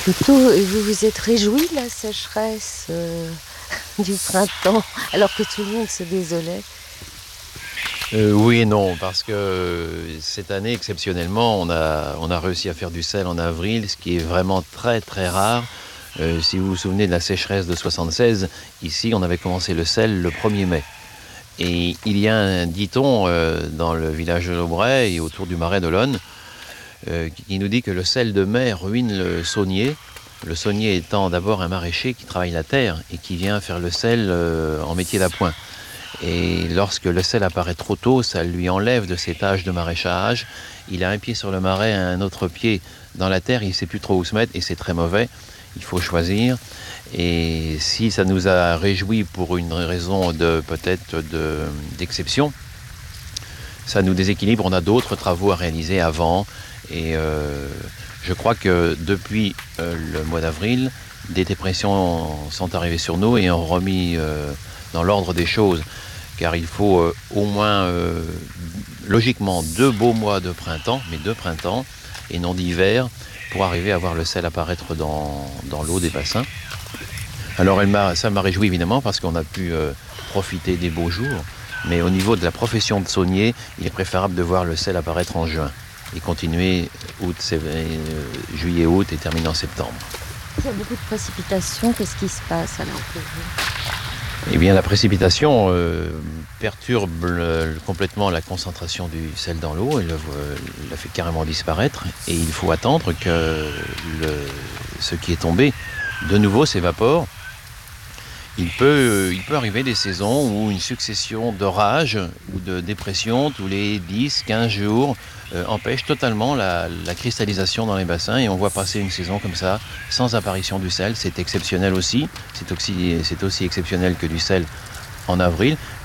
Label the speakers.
Speaker 1: Plutôt, vous vous êtes réjoui de la sécheresse du printemps, alors que tout le monde se désolait?
Speaker 2: Oui et non, parce que cette année, exceptionnellement, on a réussi à faire du sel en avril, ce qui est vraiment très très rare. Si vous vous souvenez de la sécheresse de 76, ici on avait commencé le sel le 1er mai. Et il y a un dicton dans le village de l'Aubrais et autour du marais de l'Aune qui nous dit que le sel de mai ruine le saunier. Le saunier étant d'abord un maraîcher qui travaille la terre et qui vient faire le sel en métier d'appoint. Et lorsque le sel apparaît trop tôt, ça lui enlève de ses tâches de maraîchage. Il a un pied sur le marais, un autre pied dans la terre, il ne sait plus trop où se mettre et c'est très mauvais. Il faut choisir. Et si ça nous a réjouis pour une raison d'exception, ça nous déséquilibre. On a d'autres travaux à réaliser avant. Et je crois que depuis le mois d'avril, des dépressions sont arrivées sur nous et ont remis dans l'ordre des choses. Car il faut au moins, logiquement, 2 beaux mois de printemps, mais de printemps, et non d'hiver, pour arriver à voir le sel apparaître dans l'eau des bassins. Alors ça m'a réjoui évidemment parce qu'on a pu profiter des beaux jours, mais au niveau de la profession de saunier, il est préférable de voir le sel apparaître en juin et continuer juillet-août et terminer en septembre.
Speaker 1: Il y a beaucoup de précipitations, qu'est-ce qui se passe alors pour vous?
Speaker 2: Eh bien, la précipitation perturbe complètement la concentration du sel dans l'eau, elle la fait carrément disparaître, et il faut attendre que ce qui est tombé de nouveau s'évapore. Il peut arriver des saisons où une succession d'orages ou de dépressions tous les 10-15 jours empêche totalement la cristallisation dans les bassins, et on voit passer une saison comme ça sans apparition du sel. C'est exceptionnel aussi, c'est aussi exceptionnel que du sel en avril,